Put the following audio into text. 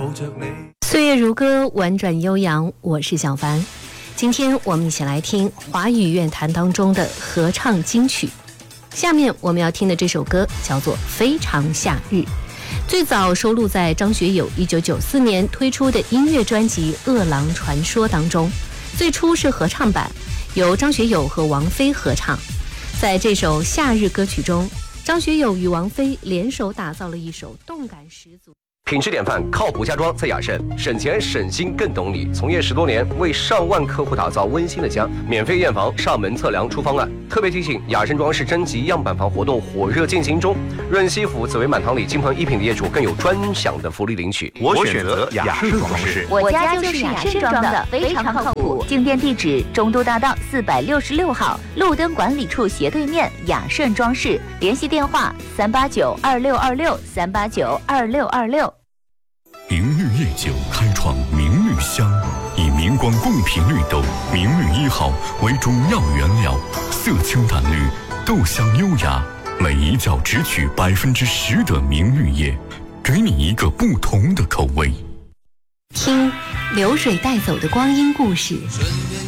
岁月如歌，婉转悠扬，我是小凡。今天我们一起来听华语乐坛当中的合唱金曲。下面我们要听的这首歌叫做《非常夏日》，最早收录在张学友1994年推出的音乐专辑《饿狼传说》当中，最初是合唱版，由张学友和王菲合唱。在这首夏日歌曲中，张学友与王菲联手打造了一首动感十足。 品质典范，靠谱家装在雅盛，省钱省心更懂你。从业10多年，为上万客户打造温馨的家，免费验房、上门测量、出方案。特别提醒，雅盛装饰征集样板房活动火热进行中，润西府、紫薇满堂里金鹏一品的业主更有专享的福利领取。 我选择雅盛装饰， 我家就是雅盛装的，非常靠谱。进店地址：中都大道466号，路灯管理处斜对面，雅盛装饰。联系电话：3892626，3892626。 明绿夜酒开创明绿香，以明光贡品绿豆明绿1号为主要原料，色清淡绿，豆香优雅，每一窖只取10%的明绿叶，给你一个不同的口味。 听流水带走的光阴故事，